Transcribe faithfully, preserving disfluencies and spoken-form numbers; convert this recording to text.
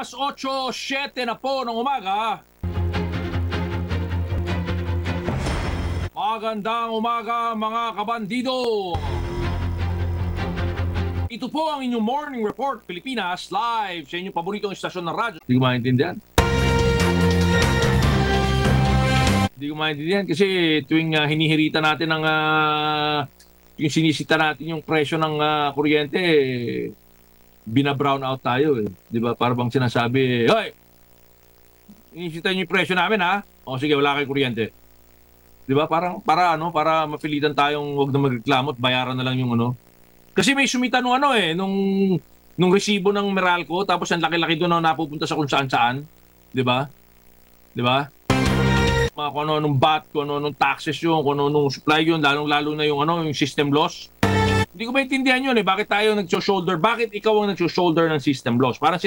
Alas otso siyete na po ng umaga. Magandang umaga mga kabandido. Ito po ang inyong Morning Report Pilipinas live sa inyong paboritong istasyon ng radyo. Hindi ko maintindihan. Hindi ko maintindihan kasi tuwing uh, hinihirita natin ng uh, yung sinisita natin yung presyo ng uh, kuryente, eh, bina-brown out tayo eh. Di ba? Para bang sinasabi, hoy! Inisita niyo yung presyo namin ha? O sige, wala kayong kuryente. Di ba? Parang, para ano, para mapilitan tayong wag na magreklamo at bayaran na lang yung ano. Kasi may sumita nung ano eh, nung, nung resibo ng Meralco, tapos ang laki-laki doon na napupunta sa kung saan-saan. Di ba? Di ba? Mga kung ano nung B A T, kung ano nung taxes yun, kung ano nung supply yun, lalong-lalo na yung ano, yung system loss. Hindi ko maintindihan yun eh. Bakit tayo nag-shoulder? Bakit ikaw ang nag-shoulder ng system loss? Parang